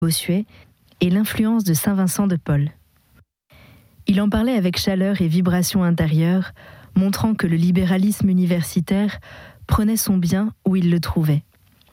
Bossuet et l'influence de Saint Vincent de Paul. Il en parlait avec chaleur et vibration intérieure, montrant que le libéralisme universitaire prenait son bien où il le trouvait.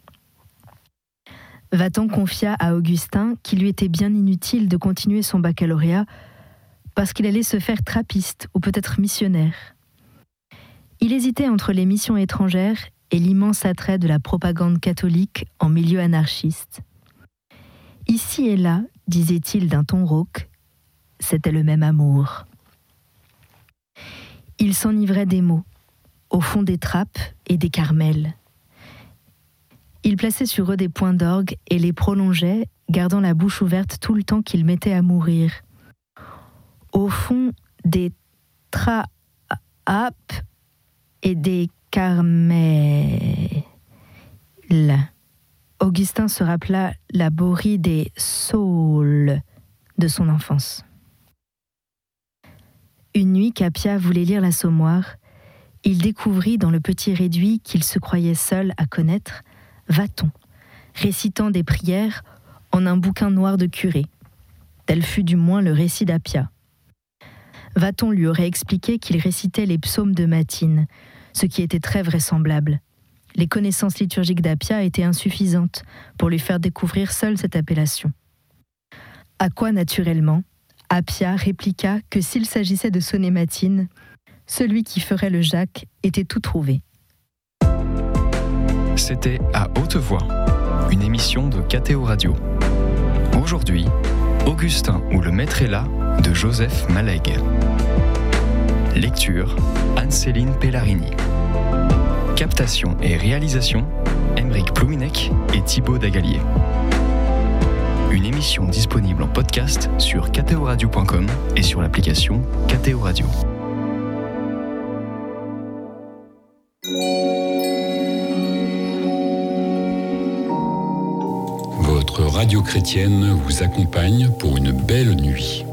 Vatan confia à Augustin qu'il lui était bien inutile de continuer son baccalauréat parce qu'il allait se faire trappiste ou peut-être missionnaire. Il hésitait entre les missions étrangères et l'immense attrait de la propagande catholique en milieu anarchiste. Ici et là, disait-il d'un ton rauque, c'était le même amour. Il s'enivrait des mots, au fond des trappes et des carmels. Il plaçait sur eux des points d'orgue et les prolongeait, gardant la bouche ouverte tout le temps qu'il mettait à mourir. Au fond des trappes et des carmels. Augustin se rappela la borie des saules de son enfance. Une nuit qu'Appia voulait lire l'Assommoir, il découvrit dans le petit réduit qu'il se croyait seul à connaître, Vatan, récitant des prières en un bouquin noir de curé. Tel fut du moins le récit d'Appia. Vatan lui aurait expliqué qu'il récitait les psaumes de Matine, ce qui était très vraisemblable. Les connaissances liturgiques d'Appia étaient insuffisantes pour lui faire découvrir seule cette appellation. À quoi, naturellement, Appia répliqua que s'il s'agissait de sonner Matine, celui qui ferait le Jacques était tout trouvé. C'était À Haute Voix, une émission de KTO Radio. Aujourd'hui, Augustin ou le maître est là de Joseph Malègue. Lecture, Anne-Céline Pellarini. Captation et réalisation, Aymeric Plouminec et Thibaut Dagalier. Une émission disponible en podcast sur ktoradio.com et sur l'application KTO Radio. Votre radio chrétienne vous accompagne pour une belle nuit.